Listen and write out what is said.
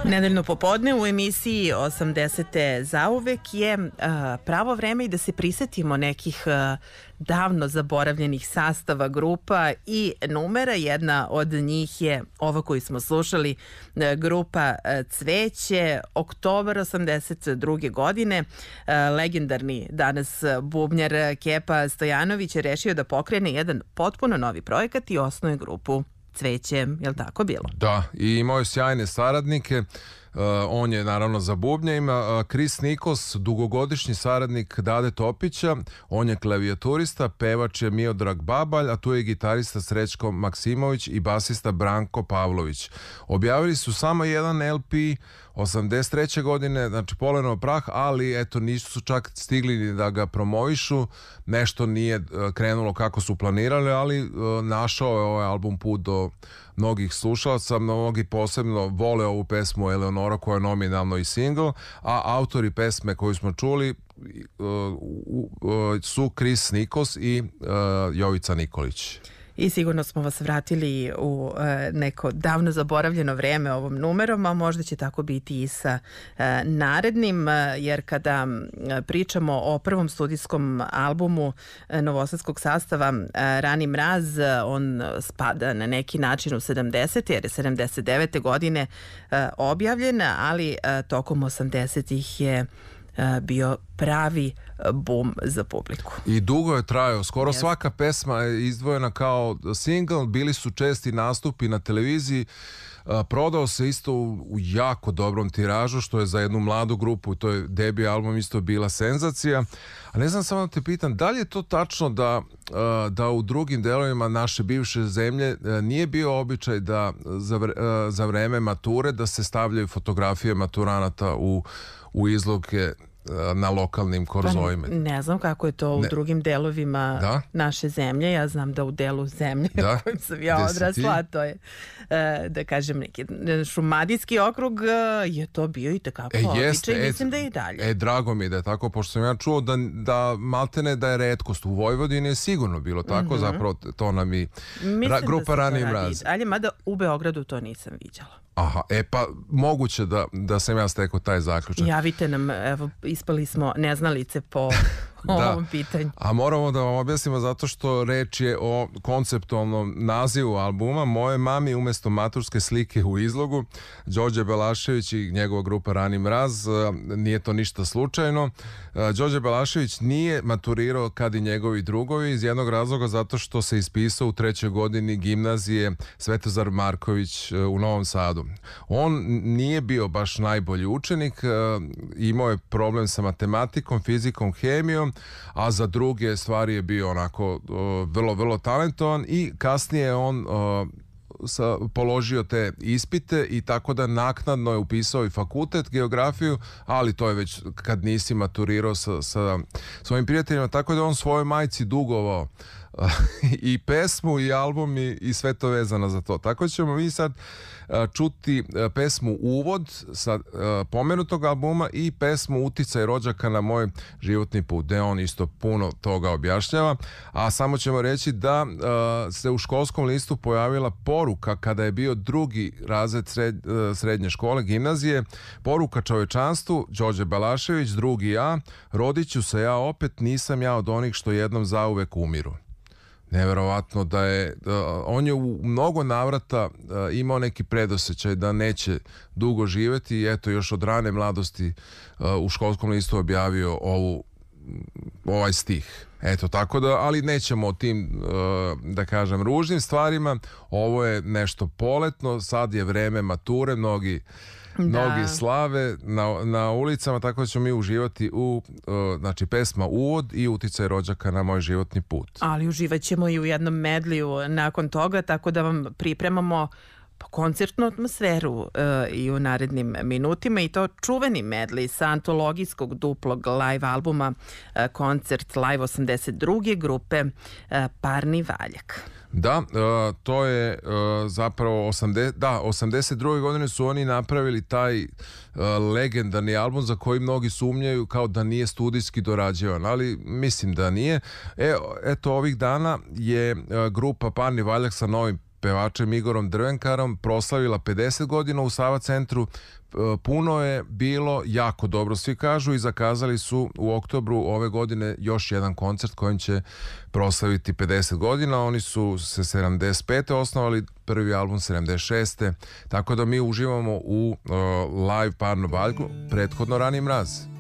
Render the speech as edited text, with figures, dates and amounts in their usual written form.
Nedeljno popodne u emisiji 80. zauvek je pravo vreme i da se prisetimo nekih davno zaboravljenih sastava, grupa i numera. Jedna od njih je ova koju smo slušali, grupa Cveće, oktobar 82. godine. Legendarni danas bubnjar Kepa Stojanović je rešio da pokrene jedan potpuno novi projekat i osnuje grupu Cveće, je li tako bilo? Da, i imao je sjajne saradnike. On je naravno za bubnje. Ima Chris Nichols, dugogodišnji saradnik Dade Topića. On je klavijaturista, pevač je Miodrag Babalj, a tu je gitarista Srećko Maksimović i basista Branko Pavlović. Objavili su samo jedan LP 83. godine, znači Poleno prah, ali eto nisu čak stigli ni da ga promovišu. Nešto nije krenulo kako su planirali, ali našao je ovaj album put do mnogih slušalaca. Mnogi posebno vole ovu pesmu Eleonora koja je nominalno i single, a autori pesme koju smo čuli su Chris Nichols i Jovica Nikolić. I sigurno smo vas vratili u neko davno zaboravljeno vreme ovom numerom, a možda će tako biti i sa narednim, jer kada pričamo o prvom studijskom albumu novosadskog sastava Rani mraz, on spada na neki način u 70. jer je 79. godine objavljen, ali tokom 80-ih je bio pravi bum za publiku. I dugo je trajao, skoro svaka pesma je izdvojena kao single, bili su česti nastupi na televiziji, prodao se isto u jako dobrom tiražu, što je za jednu mladu grupu, to je debi album, isto bila senzacija. A ne znam, samo da te pitam, da li je to tačno da u drugim delovima naše bivše zemlje nije bio običaj da za vreme mature da se stavljaju fotografije maturanata u izloge na lokalnim korzojima? Ne znam kako je to u drugim delovima naše zemlje. Ja znam da u delu zemlje u kojem sam ja odrasla, to je da kažem neki šumadijski okrug, je to bio i takako običaj, mislim da je i dalje. Drago mi je da je tako, pošto sam ja čuo da maltene da je retkost. U Vojvodini je sigurno bilo tako, zapravo to nam i grupa Rani mraz. Ali mada u Beogradu to nisam viđala. Aha, pa moguće da sam ja stekao taj zaključak. Javite nam, evo, ispali smo neznalice po ovom pitanju. A moramo da vam objasnimo zato što reč je o konceptualnom nazivu albuma. Moje mami umjesto maturske slike u izlogu, Đorđe Belašević i njegova grupa Rani mraz, nije to ništa slučajno. Đorđe Belašević nije maturirao kad i njegovi drugovi iz jednog razloga zato što se ispisao u 3. godini gimnazije Svetozar Marković u Novom Sadu. On nije bio baš najbolji učenik, imao je problem sa matematikom, fizikom, hemijom, a za druge stvari je bio onako vrlo, vrlo talentovan i kasnije je on položio te ispite i tako da naknadno je upisao i fakultet, geografiju, ali to je već kad nisi maturirao sa svojim prijateljima, tako da on svojoj majci dugovao i pesmu i album i sve to vezano za to. Tako ćemo mi sad čuti pesmu Uvod sa pomenutog albuma i pesmu Uticaj rođaka na moj životni put, gde on isto puno toga objašnjava, a samo ćemo reći da se u školskom listu pojavila poruka kada je bio drugi razred srednje škole, gimnazije, poruka čovečanstvu, Đorđe Balašević, drugi ja, rodit ću se ja opet, nisam ja od onih što jednom zauvek umiru. Neverovatno da je, on je u mnogo navrata imao neki predosećaj da neće dugo živjeti i eto još od rane mladosti u školskom listu objavio ovaj stih. Eto, tako da, ali nećemo o tim, da kažem, ružnim stvarima. Ovo je nešto poletno, sad je vreme mature, mnogi slave na ulicama, tako da ćemo mi uživati u znači pesma Uvod i Uticaj rođaka na moj životni put. Ali uživat ćemo i u jednom medliju nakon toga, tako da vam pripremamo koncertnu atmosferu i u narednim minutima, i to čuveni medley sa antologijskog duplog live albuma Koncert Live 82. grupe Parni Valjak. Da, to je zapravo 82. godine su oni napravili taj legendarni album za koji mnogi sumnjaju kao da nije studijski dorađivan, ali mislim da nije. Eto, ovih dana je grupa Parni Valjak sa novim pevačem Igorom Drvenkarom proslavila 50 godina u Sava centru. Puno je bilo, jako dobro svi kažu, i zakazali su u oktobru ove godine još jedan koncert kojim će proslaviti 50 godina. Oni su se 75. osnovali, prvi album 76. Tako da mi uživamo u live Parno Valjku, prethodno Rani mraz.